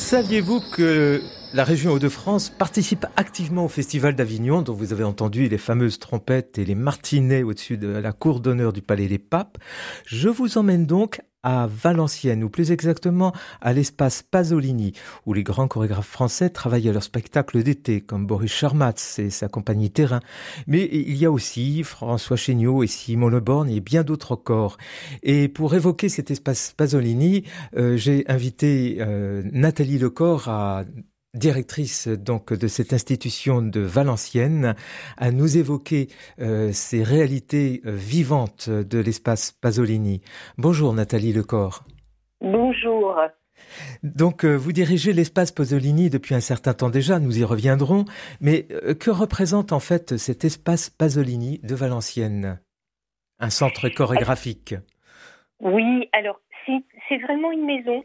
Saviez-vous que la région Hauts-de-France participe activement au Festival d'Avignon, dont vous avez entendu les fameuses trompettes et les martinets au-dessus de la cour d'honneur du Palais des Papes? Je vous emmène donc à Valenciennes, ou plus exactement à l'espace Pasolini, où les grands chorégraphes français travaillent à leur spectacle d'été, comme Boris Charmatz et sa compagnie Terrain. Mais il y a aussi François Chéniaud et Simon Le Borgne et bien d'autres encore. Et pour évoquer cet espace Pasolini, j'ai invité Nathalie Lecor, directrice donc de cette institution de Valenciennes, à nous évoquer ces réalités vivantes de l'espace Pasolini. Bonjour Nathalie Lecor. Bonjour. Donc vous dirigez l'espace Pasolini depuis un certain temps déjà, nous y reviendrons, mais que représente en fait cet espace Pasolini de Valenciennes? Un centre chorégraphique. Oui, alors c'est vraiment une maison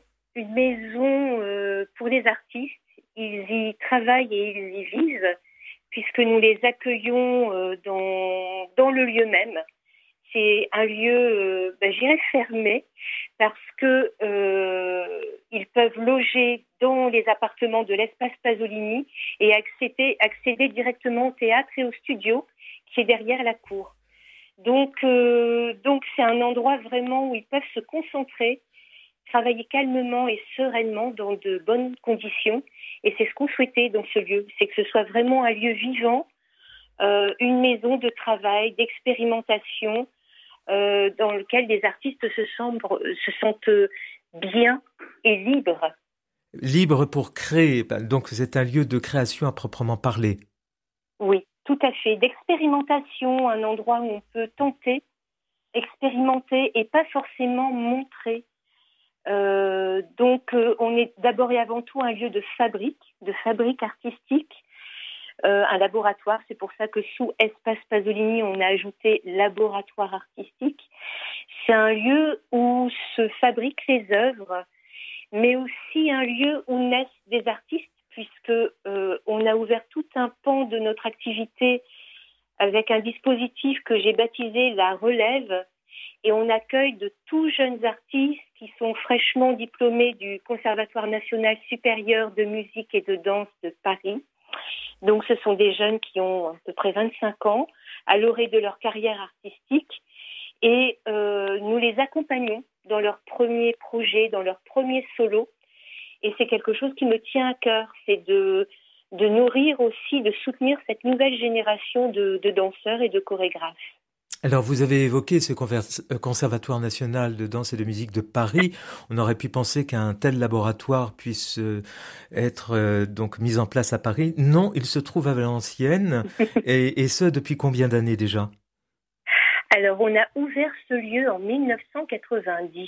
pour les artistes. Ils y travaillent et ils y vivent, puisque nous les accueillons dans le lieu même. C'est un lieu, je dirais fermé, parce que ils peuvent loger dans les appartements de l'espace Pasolini et accéder directement au théâtre et au studio qui est derrière la cour. Donc c'est un endroit vraiment où ils peuvent se concentrer, travailler calmement et sereinement dans de bonnes conditions. Et c'est ce qu'on souhaitait dans ce lieu, c'est que ce soit vraiment un lieu vivant, une maison de travail, d'expérimentation, dans lequel les artistes se sentent bien et libres. Libre pour créer, donc c'est un lieu de création à proprement parler. Oui, tout à fait. D'expérimentation, un endroit où on peut tenter, expérimenter et pas forcément montrer. On est d'abord et avant tout un lieu de fabrique artistique, un laboratoire. C'est pour ça que sous Espace Pasolini, on a ajouté laboratoire artistique. C'est un lieu où se fabriquent les œuvres, mais aussi un lieu où naissent des artistes, puisque on a ouvert tout un pan de notre activité avec un dispositif que j'ai baptisé la relève, et on accueille de tout jeunes artistes qui sont fraîchement diplômés du Conservatoire national supérieur de musique et de danse de Paris. Donc ce sont des jeunes qui ont à peu près 25 ans, à l'orée de leur carrière artistique, et nous les accompagnons dans leurs premiers projets, dans leurs premiers solos. Et c'est quelque chose qui me tient à cœur, c'est de nourrir aussi, de soutenir cette nouvelle génération de danseurs et de chorégraphes. Alors, vous avez évoqué ce Conservatoire national de danse et de musique de Paris. On aurait pu penser qu'un tel laboratoire puisse être donc mis en place à Paris. Non, il se trouve à Valenciennes. Et ce, depuis combien d'années déjà? Alors, on a ouvert ce lieu en 1990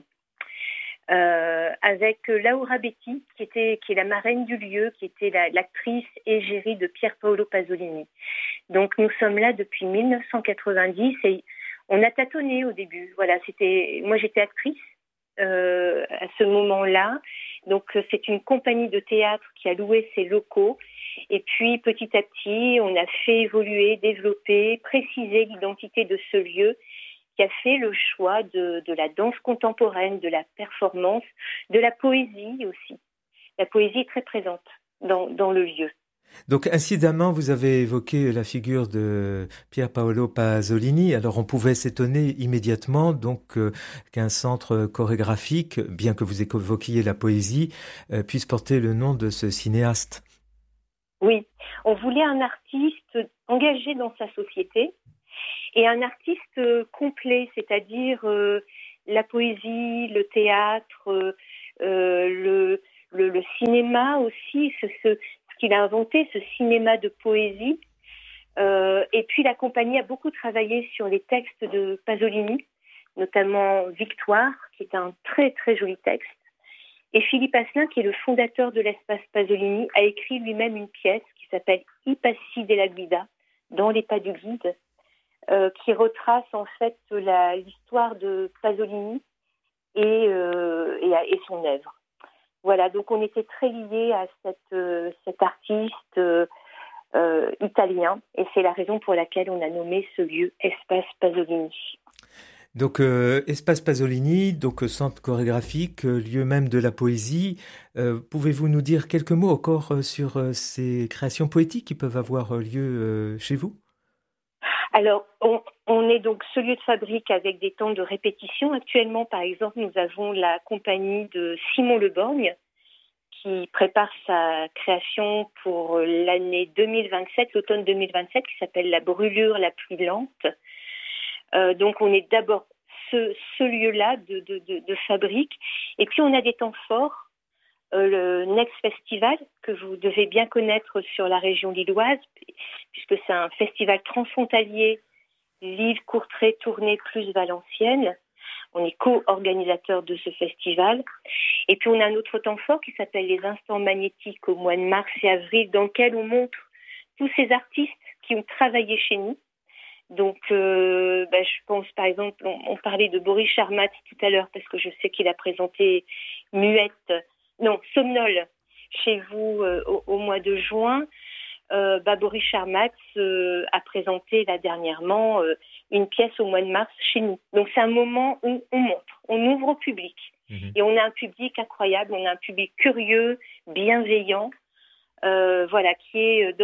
avec Laura Betti, qui est la marraine du lieu, qui était l'actrice égérie de Pier Paolo Pasolini. Donc nous sommes là depuis 1990 et on a tâtonné au début. Voilà, moi j'étais actrice à ce moment-là. Donc c'est une compagnie de théâtre qui a loué ses locaux. Et puis petit à petit, on a fait évoluer, développer, préciser l'identité de ce lieu, qui a fait le choix de la danse contemporaine, de la performance, de la poésie aussi. La poésie est très présente dans le lieu. Donc, incidemment, vous avez évoqué la figure de Pier Paolo Pasolini. Alors, on pouvait s'étonner immédiatement donc qu'un centre chorégraphique, bien que vous évoquiez la poésie, puisse porter le nom de ce cinéaste. Oui, on voulait un artiste engagé dans sa société et un artiste complet, c'est-à-dire la poésie, le théâtre, le cinéma aussi, ce qu'il a inventé, ce cinéma de poésie. Et puis la compagnie a beaucoup travaillé sur les textes de Pasolini, notamment Victoire, qui est un très très joli texte. Et Philippe Asselin, qui est le fondateur de l'espace Pasolini, a écrit lui-même une pièce qui s'appelle I passi della guida, dans les pas du guide, qui retrace en fait l'histoire de Pasolini et son œuvre. Voilà, donc on était très liés à cet artiste italien, et c'est la raison pour laquelle on a nommé ce lieu Espace Pasolini. Donc, Espace Pasolini, donc centre chorégraphique, lieu même de la poésie. Pouvez-vous nous dire quelques mots encore sur ces créations poétiques qui peuvent avoir lieu chez vous? Alors, on est donc ce lieu de fabrique avec des temps de répétition. Actuellement, par exemple, nous avons la compagnie de Simon Le Borgne qui prépare sa création pour l'année 2027, l'automne 2027, qui s'appelle La brûlure la plus lente. Donc, on est d'abord ce lieu-là de fabrique. Et puis, on a des temps forts. Le Next Festival, que vous devez bien connaître sur la région lilloise, puisque c'est un festival transfrontalier, Lille, Courtrai, Tournai plus Valenciennes. On est co-organisateur de ce festival. Et puis on a un autre temps fort qui s'appelle les Instants magnétiques au mois de mars et avril, dans lequel on montre tous ces artistes qui ont travaillé chez nous. Donc, je pense par exemple, on parlait de Boris Charmatz tout à l'heure, parce que je sais qu'il a présenté Somnol chez vous au mois de juin. Boris Charmatz a présenté là dernièrement une pièce au mois de mars chez nous. Donc c'est un moment où on montre, on ouvre au public. Et on a un public incroyable, on a un public curieux, bienveillant, qui est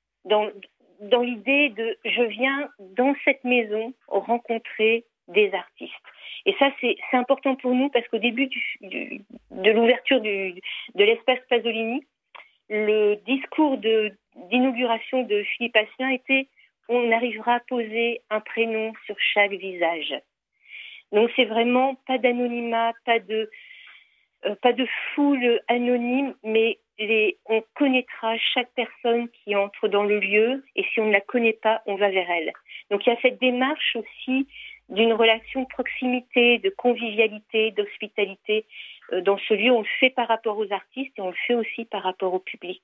dans l'idée de je viens dans cette maison rencontrer des artistes. Et ça, c'est important pour nous parce qu'au début de l'ouverture de l'espace Pasolini, le discours d'inauguration de Philippe Asselin était « on arrivera à poser un prénom sur chaque visage ». Donc c'est vraiment pas d'anonymat, pas de foule anonyme, mais on connaîtra chaque personne qui entre dans le lieu et si on ne la connaît pas, on va vers elle. Donc il y a cette démarche aussi d'une relation de proximité, de convivialité, d'hospitalité. Dans ce lieu, on le fait par rapport aux artistes et on le fait aussi par rapport au public.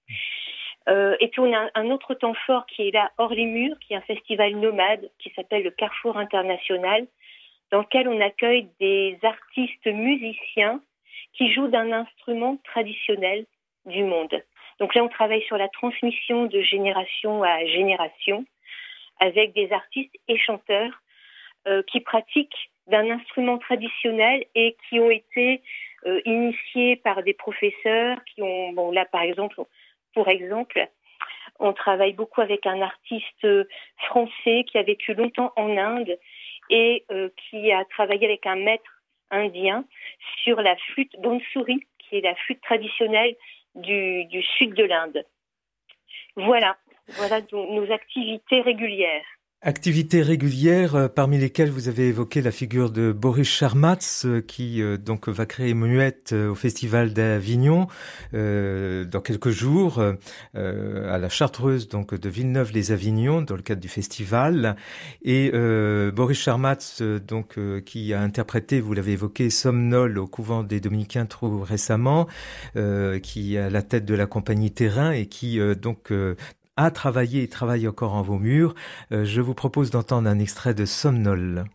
Et puis on a un autre temps fort qui est là hors les murs, qui est un festival nomade qui s'appelle le Carrefour International, dans lequel on accueille des artistes musiciens qui jouent d'un instrument traditionnel du monde. Donc là, on travaille sur la transmission de génération à génération avec des artistes et chanteurs qui pratiquent d'un instrument traditionnel et qui ont été initiés par des professeurs qui ont, pour exemple, on travaille beaucoup avec un artiste français qui a vécu longtemps en Inde et qui a travaillé avec un maître indien sur la flûte bansuri, qui est la flûte traditionnelle du sud de l'Inde. Voilà nos activités régulières. Activités régulières parmi lesquelles vous avez évoqué la figure de Boris Charmatz qui donc va créer Muette au Festival d'Avignon dans quelques jours à la Chartreuse donc de Villeneuve-les-Avignon dans le cadre du festival et Boris Charmatz qui a interprété, vous l'avez évoqué, Somnol au couvent des Dominicains trop récemment, qui est à la tête de la compagnie Terrain et qui a travaillé et travaille encore en vos murs. Je vous propose d'entendre un extrait de Somnol.